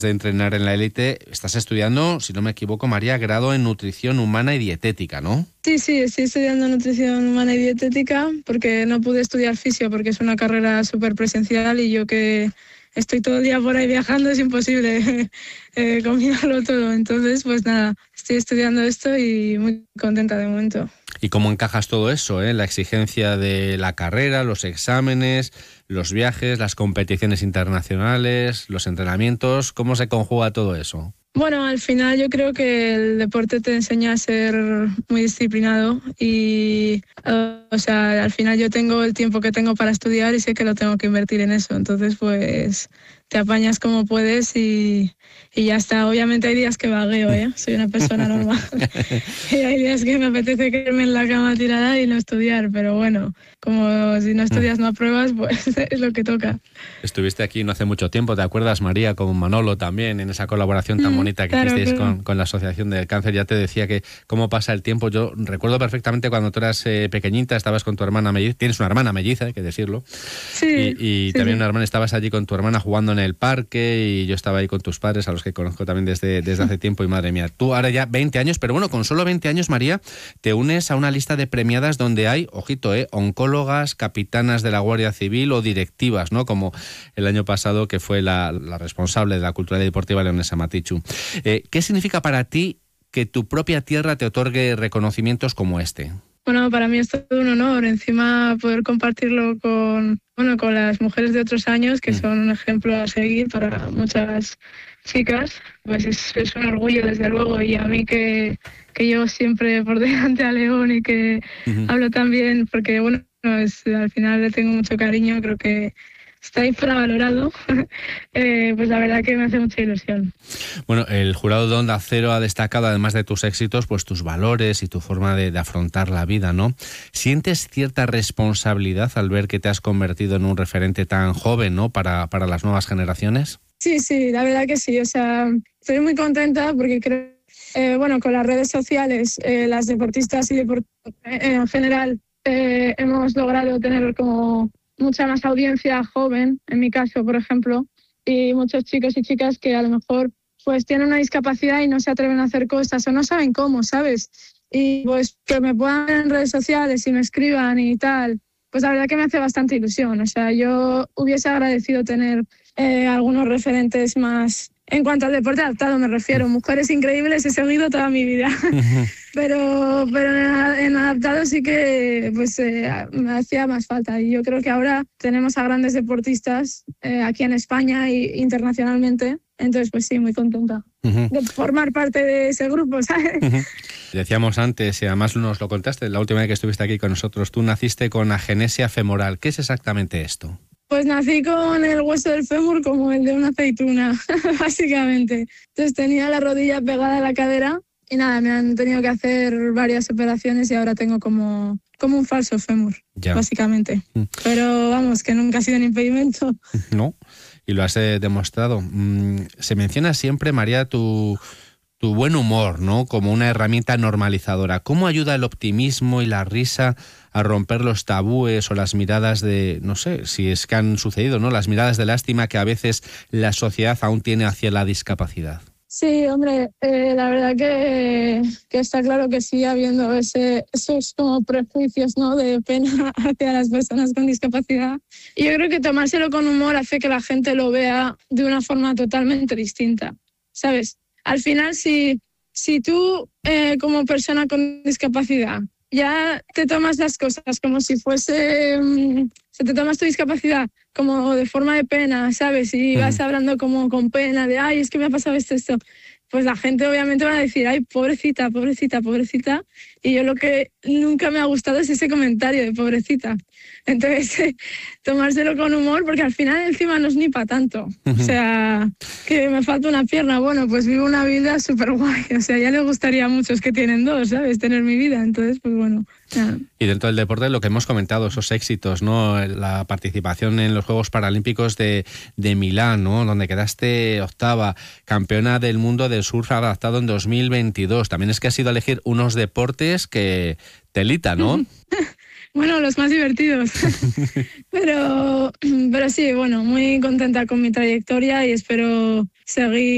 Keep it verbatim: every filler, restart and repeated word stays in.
de entrenar en la élite, estás estudiando, si no me equivoco, María, grado en nutrición humana y dietética, ¿no? Sí, sí, estoy estudiando nutrición humana y dietética porque no pude estudiar fisio porque es una carrera súper presencial y yo que estoy todo el día por ahí viajando es imposible eh, combinarlo todo. Entonces, pues nada, estoy estudiando esto y muy contenta de momento. ¿Y cómo encajas todo eso, eh? La exigencia de la carrera, los exámenes, los viajes, las competiciones internacionales, los entrenamientos? ¿Cómo se conjuga todo eso? Bueno, al final yo creo que el deporte te enseña a ser muy disciplinado y, uh, o sea, al final yo tengo el tiempo que tengo para estudiar y sé que lo tengo que invertir en eso. Entonces, pues, te apañas como puedes y, y ya está. Obviamente hay días que vagueo, ¿eh? Soy una persona normal. Y hay días que me apetece quedarme en la cama tirada y no estudiar, pero bueno, como si no estudias no apruebas, pues es lo que toca. Estuviste aquí no hace mucho tiempo, ¿te acuerdas, María, con Manolo también, en esa colaboración tan Mm, bonita que claro, hicisteis claro. con, con la Asociación del Cáncer? Ya te decía que cómo pasa el tiempo. Yo recuerdo perfectamente cuando tú eras eh, pequeñita, estabas con tu hermana melliza, tienes una hermana melliza, hay que decirlo, Sí, y, y sí, también sí. una hermana, estabas allí con tu hermana jugando en el parque y yo estaba ahí con tus padres, a los que conozco también desde, desde hace tiempo, y madre mía, tú ahora ya veinte años, pero bueno, con solo veinte años, María, te unes a una lista de premiadas donde hay, ojito, eh, oncólogas, capitanas de la Guardia Civil o directivas, ¿no? Como el año pasado, que fue la, la responsable de la cultura deportiva, Leonesa Matichu. Eh, ¿Qué significa para ti que tu propia tierra te otorgue reconocimientos como este? Bueno, para mí es todo un honor, encima poder compartirlo con, bueno, con las mujeres de otros años, que Mm. son un ejemplo a seguir para muchas chicas, pues es, es un orgullo desde luego, y a mí que, que llevo siempre por delante a León y que Uh-huh. hablo también, porque bueno, es, al final le tengo mucho cariño, creo que está infravalorado, eh, pues la verdad que me hace mucha ilusión. Bueno, el jurado de Onda Cero ha destacado, además de tus éxitos, pues tus valores y tu forma de, de afrontar la vida, ¿no? ¿Sientes cierta responsabilidad al ver que te has convertido en un referente tan joven, ¿no? Para, para las nuevas generaciones. Sí, sí, la verdad que sí. O sea, estoy muy contenta porque creo, eh, bueno, con las redes sociales, eh, las deportistas y deport eh, en general, eh, hemos logrado tener como mucha más audiencia joven, en mi caso, por ejemplo, y muchos chicos y chicas que a lo mejor pues tienen una discapacidad y no se atreven a hacer cosas o no saben cómo, ¿sabes? Y pues que me puedan ver en redes sociales y me escriban y tal, pues la verdad que me hace bastante ilusión. O sea, yo hubiese agradecido tener eh, algunos referentes más. En cuanto al deporte adaptado me refiero, mujeres increíbles he seguido toda mi vida, pero, pero en, en adaptado sí que pues, eh, me hacía más falta, y yo creo que ahora tenemos a grandes deportistas eh, aquí en España e internacionalmente, entonces pues sí, muy contenta Uh-huh. de formar parte de ese grupo, ¿sabes? Uh-huh. Decíamos antes, y además nos lo contaste la última vez que estuviste aquí con nosotros, tú naciste con agenesia femoral. ¿Qué es exactamente esto? Pues nací con el hueso del fémur como el de una aceituna, básicamente. Entonces tenía la rodilla pegada a la cadera y nada, me han tenido que hacer varias operaciones y ahora tengo como, como un falso fémur, ya. Básicamente. Mm. Pero vamos, que nunca ha sido un impedimento. No, y lo has eh, demostrado. Mm, se menciona siempre, María, tu... tu buen humor, ¿no? Como una herramienta normalizadora. ¿Cómo ayuda el optimismo y la risa a romper los tabúes o las miradas de, no sé, si es que han sucedido, ¿no? Las miradas de lástima que a veces la sociedad aún tiene hacia la discapacidad? Sí, hombre, eh, la verdad que, que está claro que sigue habiendo ese, esos como prejuicios, ¿no? De pena hacia las personas con discapacidad. Y yo creo que tomárselo con humor hace que la gente lo vea de una forma totalmente distinta, ¿sabes? Al final, si, si tú, eh, como persona con discapacidad, ya te tomas las cosas como si fuese... Um, si te tomas tu discapacidad como de forma de pena, ¿sabes? Y vas hablando como con pena de, ay, es que me ha pasado esto, esto. Pues la gente obviamente va a decir, ay, pobrecita, pobrecita, pobrecita. Y yo lo que nunca me ha gustado es ese comentario de pobrecita. Entonces, eh, tomárselo con humor, porque al final encima no es ni para tanto. O sea, que me falta una pierna. Bueno, pues vivo una vida súper guay. O sea, ya les gustaría a muchos que tienen dos, ¿sabes? Tener mi vida. Entonces, pues bueno. Ya. Y dentro del deporte, lo que hemos comentado, esos éxitos, ¿no? La participación en los Juegos Paralímpicos de, de Milán, ¿no? Donde quedaste octava, campeona del mundo del surf adaptado en dos mil veintidós. También es que has ido a elegir unos deportes que telita, ¿no? Bueno, los más divertidos. pero, pero sí, bueno, muy contenta con mi trayectoria y espero seguir